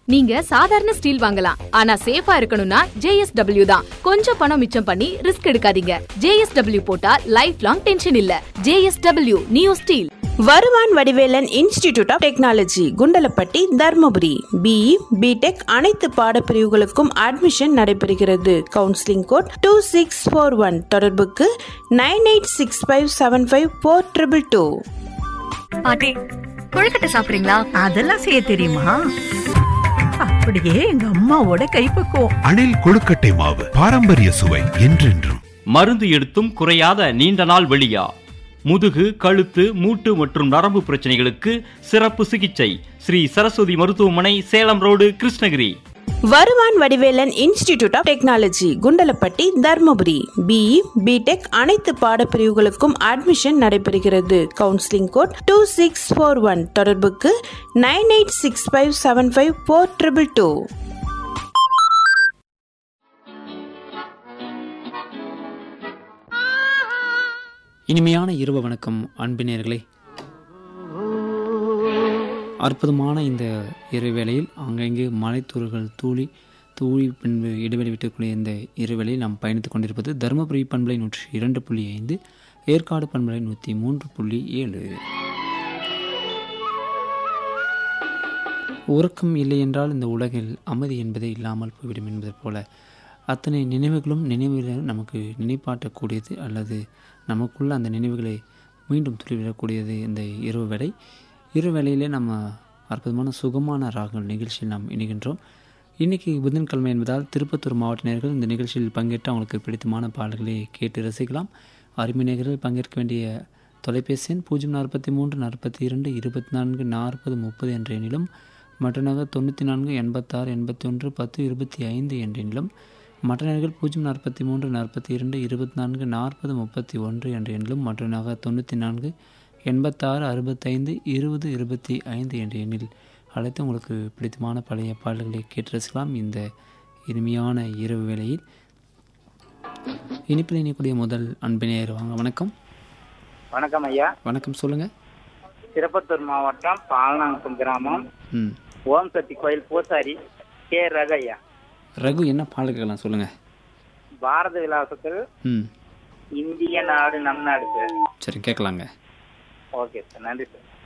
நீங்க சாதாரண ஸ்டீல் வாங்கலாம், ஆனா சேஃபா இருக்கணும்னா JSW தான். கொஞ்சம் பணம் மிச்சம் பண்ணி ரிஸ்க் எடுக்காதீங்க. JSW போட்டா லைஃப் லாங் டென்ஷன் இல்ல. JSW new steel. வருவான் Vadivelan institute of technology, Kundalapatti, Dharmapuri. BE, BTech அனைத்து பாடப்பிரிவுகளுக்கும் அட்மிஷன் நடைபெறுகிறது. Counselling code 2641. தொடர்புக்கு 9865754222. பாட்டி, கொழுக்கட்டை சாப்பிடுறீங்களா? அதெல்லாம் செய்ய தெரியுமா? அப்படியே எங்க அம்மாவோட கைப்பக்குவம். அணில் கொழுக்கட்டை மாவு, பாரம்பரிய சுவை என்றென்றும். மருந்து எடுத்தும் குறையாத நீண்ட நாள் வெளியா, முதுகு, கழுத்து, மூட்டு மற்றும் நரம்பு பிரச்சனைகளுக்கு சிறப்பு சிகிச்சை. ஸ்ரீ சரஸ்வதி மருத்துவமனை, சேலம் ரோடு, கிருஷ்ணகிரி. வருவான் Vadivelan institute of technology, Kundalapatti, Dharmapuri. BE, BTech அனைத்து பாடப்பிரிவுகளுக்கும் அட்மிஷன் நடைபெறுகிறது. Counselling code 2641. தொடர்புக்கு 9865754222. இனிமையான இரவு வணக்கம் அன்பினர்களே. அற்புதமான இந்த இரவேளையில் அங்கங்கே மலைத்தூர்கள் தூளி பின்பு இடைவெளி விட்டக்கூடிய இந்த இரவேளையில் நாம் பயணித்துக் கொண்டிருப்பது தருமபுரி பண்பலை 102.5, ஏற்காடு பண்பலை 103.7. உறக்கம் இல்லை என்றால் இந்த உலகில் அமைதி என்பதே இல்லாமல் போய்விடும் என்பது போல அத்தனை நினைவுகளும் நமக்கு நினைப்பாட்டக்கூடியது அல்லது நமக்குள்ள அந்த நினைவுகளை மீண்டும் துளிவிடக்கூடியது இந்த இரவு வேளையிலே நம்ம அற்புதமான சுகமான ராகங்கள் நிகழ்ச்சியில் நாம் இணைகின்றோம். இன்றைக்கி புதன்கிழமை என்பதால் திருப்பத்தூர் மாவட்ட நேயர்கள் இந்த நிகழ்ச்சியில் பங்கேற்று அவங்களுக்கு பிடித்தமான பாடல்களை கேட்டு ரசிக்கலாம். அருமை நேயர்கள் பங்கேற்க வேண்டிய தொலைபேசி எண் 043 42 24 40 30 என்ற எண்ணிலும், மற்ற நகர் 94 86 81 10 25 என்ற எண்ணிலும், மற்ற நேயர்கள் 043 42 24 40 31 என்ற எண்ணிலும், மற்ற நகர் 94 86 65 20 25 என்ற எண்ணில் அழைத்து உங்களுக்கு பிடித்தமான பழைய பாடல்களை கேட்டு ரசிக்கலாம். இந்த இனிமையான இரவு வேளையில் இனிப்பில் இணைக்கூடிய முதல் அன்பினேயர் வாங்க. வணக்கம். வணக்கம் ஐயா. வணக்கம், சொல்லுங்க. திருப்பத்தூர் மாவட்டம் பாலநாங்கம் கிராமம் ஓம் சக்தி கோயில் பூசாரி கே. ரகு ஐயா. ரகு, என்ன பாடல்கள்லாம் சொல்லுங்க. பாரத விலாசத்தில் இந்திய நாடு நம் நாடு சார். சரி, கேட்கலாங்க. ஓகே சார், நன்றி சார்.